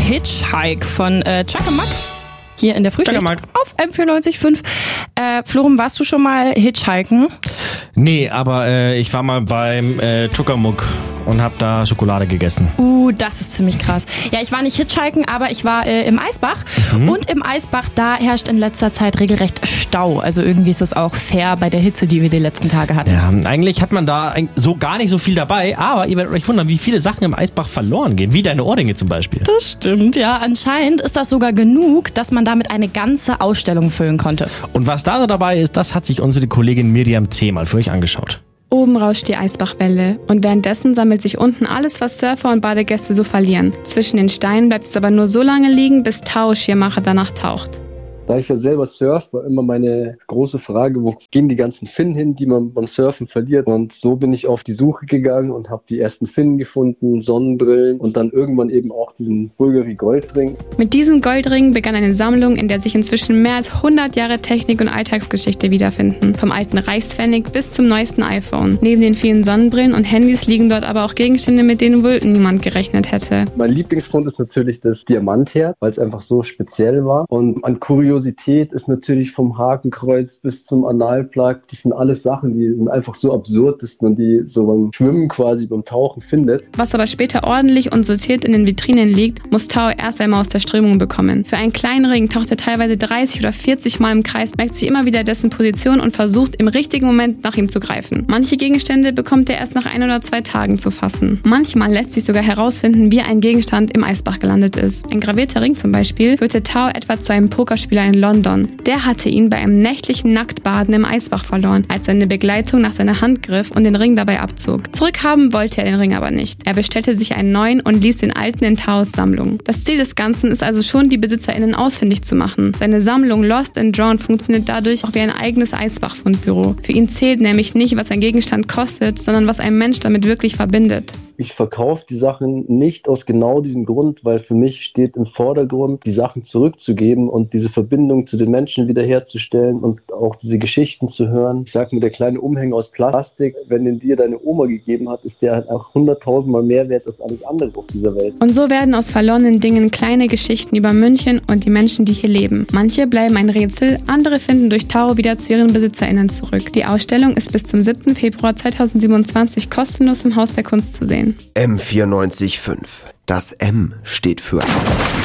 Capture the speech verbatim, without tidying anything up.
Hitchhike von äh, Chakamak. Hier in der Frühschicht Chakamak. auf M vierundneunzig Komma fünf. Äh, Florum, warst du schon mal Hitchhiken? Nee, aber äh, ich war mal beim äh, Chukamuk und hab da Schokolade gegessen. Uh, das ist ziemlich krass. Ja, ich war nicht Hitchhiken, aber ich war äh, im Eisbach. Mhm. Und im Eisbach, da herrscht in letzter Zeit regelrecht Stau. Also irgendwie ist das auch fair bei der Hitze, die wir die letzten Tage hatten. Ja, eigentlich hat man da so gar nicht so viel dabei, aber ihr werdet euch wundern, wie viele Sachen im Eisbach verloren gehen, wie deine Ohrringe zum Beispiel. Das stimmt, ja. Anscheinend ist das sogar genug, dass man damit eine ganze Ausstellung füllen konnte. Und was da so dabei ist, das hat sich unsere Kollegin Miriam C. mal für euch angeschaut. Oben rauscht die Eisbachwelle und währenddessen sammelt sich unten alles, was Surfer und Badegäste so verlieren. Zwischen den Steinen bleibt es aber nur so lange liegen, bis Tao Schirmacher danach taucht. Da ich ja selber surf, war immer meine große Frage, wo gehen die ganzen Finnen hin, die man beim Surfen verliert. Und so bin ich auf die Suche gegangen und habe die ersten Finnen gefunden, Sonnenbrillen und dann irgendwann eben auch diesen Bulgari Goldring. Mit diesem Goldring begann eine Sammlung, in der sich inzwischen mehr als hundert Jahre Technik und Alltagsgeschichte wiederfinden. Vom alten Reichspfennig bis zum neuesten iPhone. Neben den vielen Sonnenbrillen und Handys liegen dort aber auch Gegenstände, mit denen wohl niemand gerechnet hätte. Mein Lieblingsfund ist natürlich das Diamantherz, weil es einfach so speziell war. Und an Kuriosität ist natürlich vom Hakenkreuz bis zum Analplug, das sind alles Sachen, die sind einfach so absurd, dass man die so beim Schwimmen quasi, beim Tauchen findet. Was aber später ordentlich und sortiert in den Vitrinen liegt, muss Tao erst einmal aus der Strömung bekommen. Für einen kleinen Ring taucht er teilweise dreißig oder vierzig Mal im Kreis, merkt sich immer wieder dessen Position und versucht im richtigen Moment nach ihm zu greifen. Manche Gegenstände bekommt er erst nach ein oder zwei Tagen zu fassen. Manchmal lässt sich sogar herausfinden, wie ein Gegenstand im Eisbach gelandet ist. Ein gravierter Ring zum Beispiel führte Tao etwa zu einem Pokerspieler in London. Der hatte ihn bei einem nächtlichen Nacktbaden im Eisbach verloren, als seine Begleitung nach seiner Hand griff und den Ring dabei abzog. Zurückhaben wollte er den Ring aber nicht. Er bestellte sich einen neuen und ließ den alten in Taos Sammlung. Das Ziel des Ganzen ist also schon, die BesitzerInnen ausfindig zu machen. Seine Sammlung Lost and Drawn funktioniert dadurch auch wie ein eigenes Eisbach-Fundbüro. Für ihn zählt nämlich nicht, was ein Gegenstand kostet, sondern was ein Mensch damit wirklich verbindet. Ich verkaufe die Sachen nicht aus genau diesem Grund, weil für mich steht im Vordergrund, die Sachen zurückzugeben und diese Verbindung zu den Menschen wiederherzustellen und auch diese Geschichten zu hören. Ich sag mir, der kleine Umhänger aus Plastik, wenn den dir deine Oma gegeben hat, ist der halt auch hunderttausendmal mehr wert als alles andere auf dieser Welt. Und so werden aus verlorenen Dingen kleine Geschichten über München und die Menschen, die hier leben. Manche bleiben ein Rätsel, andere finden durch Tao wieder zu ihren BesitzerInnen zurück. Die Ausstellung ist bis zum siebten Februar zweitausendsiebenundzwanzig kostenlos im Haus der Kunst zu sehen. M vierundneunzig Komma fünf. Das M steht für